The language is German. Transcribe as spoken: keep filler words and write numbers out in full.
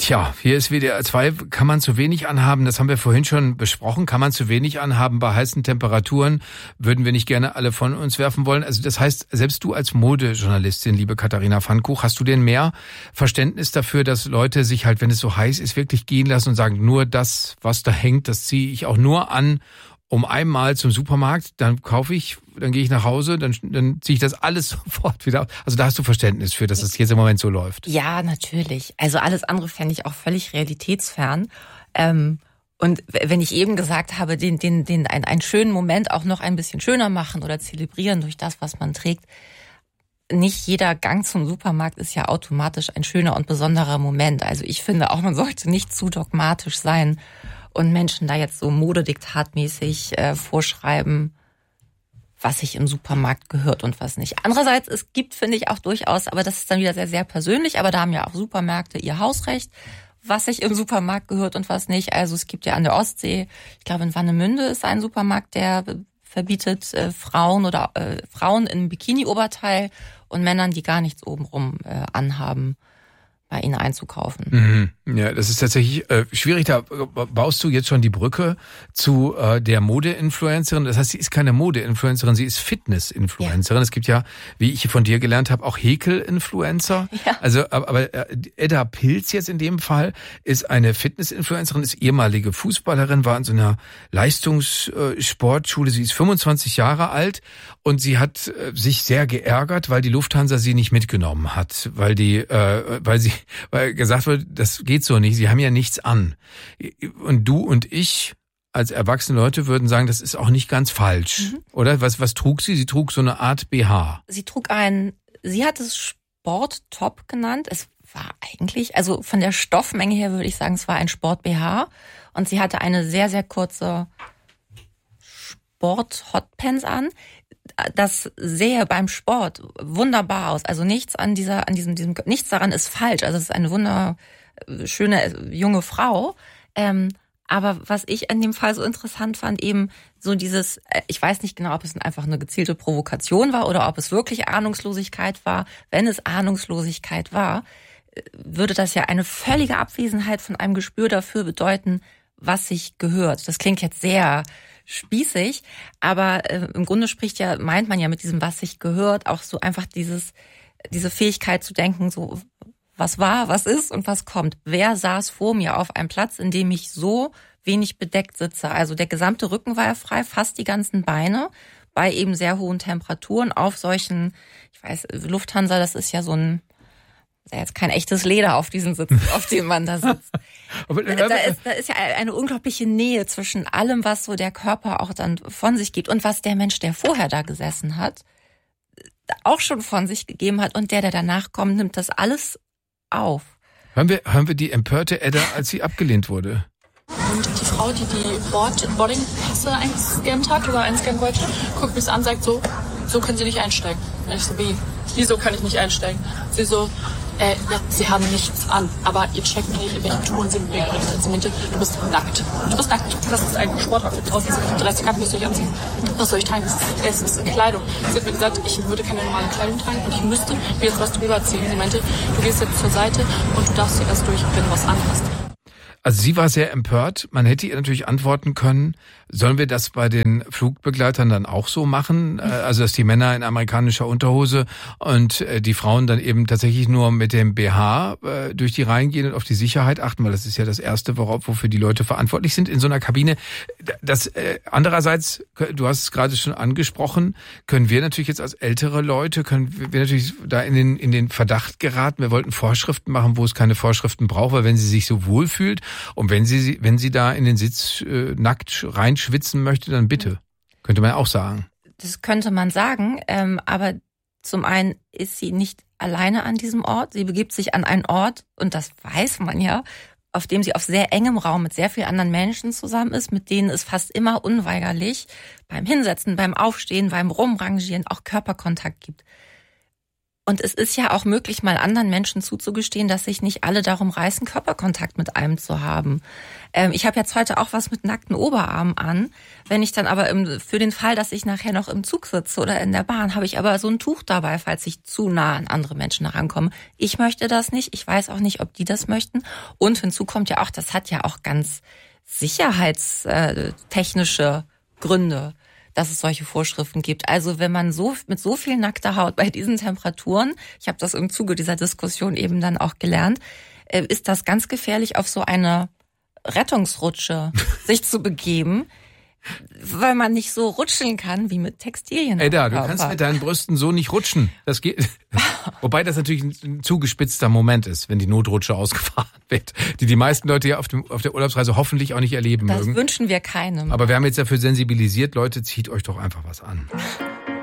Tja, hier ist W D R zwei, kann man zu wenig anhaben, das haben wir vorhin schon besprochen, kann man zu wenig anhaben bei heißen Temperaturen, würden wir nicht gerne alle von uns werfen wollen. Also das heißt, selbst du als Modejournalistin, liebe Katharina Pfannkuch, hast du denn mehr Verständnis dafür, dass Leute sich halt, wenn es so heiß ist, wirklich gehen lassen und sagen, nur das, was da hängt, das ziehe ich auch nur an, um einmal zum Supermarkt, dann kaufe ich, dann gehe ich nach Hause, dann, dann ziehe ich das alles sofort wieder aus. Also da hast du Verständnis für, dass es jetzt im Moment so läuft. Ja, natürlich. Also alles andere fände ich auch völlig realitätsfern. Ähm, und wenn ich eben gesagt habe, den, den, den, einen, einen schönen Moment auch noch ein bisschen schöner machen oder zelebrieren durch das, was man trägt, nicht jeder Gang zum Supermarkt ist ja automatisch ein schöner und besonderer Moment. Also ich finde auch, man sollte nicht zu dogmatisch sein und Menschen da jetzt so modediktatmäßig äh, vorschreiben, was sich im Supermarkt gehört und was nicht. Andererseits, es gibt, finde ich, auch durchaus, aber das ist dann wieder sehr, sehr persönlich, aber da haben ja auch Supermärkte ihr Hausrecht, was sich im Supermarkt gehört und was nicht. Also es gibt ja an der Ostsee, ich glaube in Warnemünde ist ein Supermarkt, der verbietet äh, Frauen oder äh, Frauen in Bikini-Oberteil und Männern, die gar nichts obenrum äh, anhaben, bei ihnen einzukaufen. Mhm. Ja, das ist tatsächlich äh, schwierig. Da baust du jetzt schon die Brücke zu äh, der Mode-Influencerin. Das heißt, sie ist keine Mode-Influencerin, sie ist Fitness-Influencerin. Ja. Es gibt ja, wie ich von dir gelernt habe, auch Häkel-Influencer. Ja. Also, aber äh, Edda Pilz jetzt in dem Fall ist eine Fitness-Influencerin, ist ehemalige Fußballerin, war in so einer Leistungssportschule. Sie ist fünfundzwanzig Jahre alt und sie hat äh, sich sehr geärgert, weil die Lufthansa sie nicht mitgenommen hat, weil die, äh, weil sie weil gesagt wird, das geht so nicht, sie haben ja nichts an. Und du und ich als erwachsene Leute würden sagen, das ist auch nicht ganz falsch, mhm. oder? Was, was trug sie? Sie trug so eine Art B H. Sie trug ein, sie hat es Sporttop genannt. Es war eigentlich, also von der Stoffmenge her würde ich sagen, es war ein Sport-B H. Und sie hatte eine sehr, sehr kurze Sport-Hotpants an. Das sähe beim Sport wunderbar aus. Also nichts an dieser, an diesem, diesem, nichts daran ist falsch. Also es ist eine wunderschöne junge Frau. Ähm, aber was ich in dem Fall so interessant fand, eben so dieses, ich weiß nicht genau, ob es einfach eine gezielte Provokation war oder ob es wirklich Ahnungslosigkeit war. Wenn es Ahnungslosigkeit war, würde das ja eine völlige Abwesenheit von einem Gespür dafür bedeuten, was sich gehört. Das klingt jetzt sehr spießig, aber äh, im Grunde spricht ja, meint man ja mit diesem, was sich gehört, auch so einfach dieses, diese Fähigkeit zu denken, so, was war, was ist und was kommt. Wer saß vor mir auf einem Platz, in dem ich so wenig bedeckt sitze? Also der gesamte Rücken war ja frei, fast die ganzen Beine, bei eben sehr hohen Temperaturen auf solchen, ich weiß, Lufthansa, das ist ja so ein, ist ja jetzt kein echtes Leder auf diesen Sitz, auf dem man da sitzt. da, ist, da ist ja eine unglaubliche Nähe zwischen allem, was so der Körper auch dann von sich gibt und was der Mensch, der vorher da gesessen hat, auch schon von sich gegeben hat und der, der danach kommt, nimmt das alles auf. Hören wir, hören wir die empörte Edda, als sie abgelehnt wurde? Und die Frau, die die Board, Boarding-Pässe eingescannt hat oder einscannen wollte, guckt mich an und sagt so, so können Sie nicht einsteigen. Und ich so, wie? Wieso kann ich nicht einsteigen? Sie so, äh, ja, Sie haben nichts an, aber ihr checkt nicht, in welchen Touren Sie bewegen. Sie meinte, du bist nackt. Du bist nackt. Das ist ein Sportoutfit. Draußen sind dreißig Grad, müsst ihr euch anziehen. Was soll ich tragen? Das ist, es ist Kleidung. Sie hat mir gesagt, ich würde keine normale Kleidung tragen und ich müsste mir jetzt was drüber ziehen. Sie meinte, du gehst jetzt zur Seite und du darfst hier erst durch, wenn du was anhast. Also sie war sehr empört. Man hätte ihr natürlich antworten können, sollen wir das bei den Flugbegleitern dann auch so machen? Also dass die Männer in amerikanischer Unterhose und die Frauen dann eben tatsächlich nur mit dem B H durch die Reihen gehen und auf die Sicherheit achten, weil das ist ja das Erste, worauf, wofür die Leute verantwortlich sind in so einer Kabine. Das äh, andererseits, du hast es gerade schon angesprochen, können wir natürlich jetzt als ältere Leute, können wir natürlich da in den, in den Verdacht geraten. Wir wollten Vorschriften machen, wo es keine Vorschriften braucht, weil wenn sie sich so wohlfühlt und wenn sie, wenn sie da in den Sitz äh, nackt reinschwitzen möchte, dann bitte. Könnte man auch sagen. Das könnte man sagen, ähm, aber zum einen ist sie nicht alleine an diesem Ort. Sie begibt sich an einen Ort, und das weiß man ja, auf dem sie auf sehr engem Raum mit sehr vielen anderen Menschen zusammen ist, mit denen es fast immer unweigerlich beim Hinsetzen, beim Aufstehen, beim Rumrangieren auch Körperkontakt gibt. Und es ist ja auch möglich, mal anderen Menschen zuzugestehen, dass sich nicht alle darum reißen, Körperkontakt mit einem zu haben. Ähm, ich habe jetzt heute auch was mit nackten Oberarmen an. Wenn ich dann aber im, für den Fall, dass ich nachher noch im Zug sitze oder in der Bahn, habe ich aber so ein Tuch dabei, falls ich zu nah an andere Menschen herankomme. Ich möchte das nicht. Ich weiß auch nicht, ob die das möchten. Und hinzu kommt ja auch, das hat ja auch ganz sicherheitstechnische Gründe, dass es solche Vorschriften gibt. Also wenn man so mit so viel nackter Haut bei diesen Temperaturen, ich habe das im Zuge dieser Diskussion eben dann auch gelernt, ist das ganz gefährlich, auf so eine Rettungsrutsche sich zu begeben, weil man nicht so rutscheln kann wie mit Textilien. Ey, da, du kannst mit deinen Brüsten so nicht rutschen. Das geht. Wobei das natürlich ein zugespitzter Moment ist, wenn die Notrutsche ausgefahren wird, die die meisten Leute ja auf, dem, auf der Urlaubsreise hoffentlich auch nicht erleben das mögen. Das wünschen wir keinem. Aber wir haben jetzt dafür sensibilisiert, Leute, zieht euch doch einfach was an.